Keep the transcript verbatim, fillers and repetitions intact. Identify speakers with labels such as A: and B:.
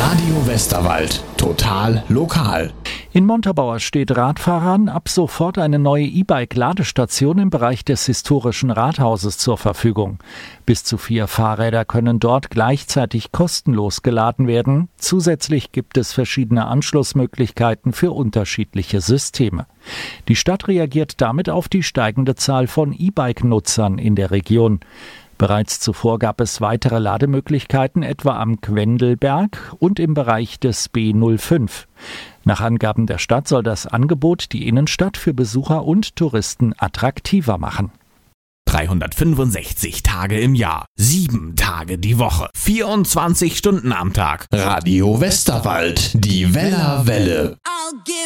A: Radio Westerwald. Total lokal.
B: In Montabaur steht Radfahrern ab sofort eine neue E-Bike-Ladestation im Bereich des historischen Rathauses zur Verfügung. Bis zu vier Fahrräder können dort gleichzeitig kostenlos geladen werden. Zusätzlich gibt es verschiedene Anschlussmöglichkeiten für unterschiedliche Systeme. Die Stadt reagiert damit auf die steigende Zahl von E-Bike-Nutzern in der Region. Bereits zuvor gab es weitere Lademöglichkeiten, etwa am Quendelberg und im Bereich des B null fünf. Nach Angaben der Stadt soll das Angebot die Innenstadt für Besucher und Touristen attraktiver machen.
A: dreihundertfünfundsechzig Tage im Jahr, sieben Tage die Woche, vierundzwanzig Stunden am Tag. Radio Westerwald, die Wellerwelle.